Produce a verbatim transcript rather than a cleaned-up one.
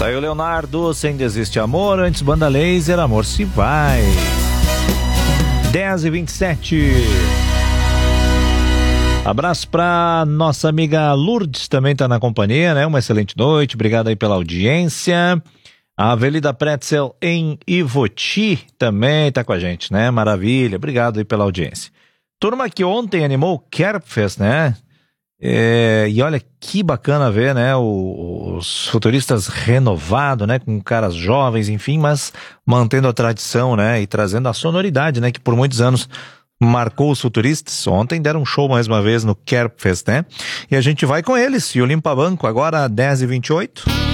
Tá aí o Leonardo, Sem Desiste Amor, antes Banda Laser, Amor Se Vai. dez e vinte e sete. Abraço pra nossa amiga Lourdes, também tá na companhia, né? Uma excelente noite, obrigado aí pela audiência. A Avenida Pretzel em Ivoti também tá com a gente, né? Maravilha, obrigado aí pela audiência. Turma que ontem animou o Kerbfest, né? É, e olha que bacana ver, né? O, os futuristas renovados, né? Com caras jovens, enfim, mas mantendo a tradição, né? E trazendo a sonoridade, né? Que por muitos anos marcou os futuristas. Ontem deram um show mais uma vez no Kerbfest, né? E a gente vai com eles. E o Limpa Banco agora dez e vinte e oito.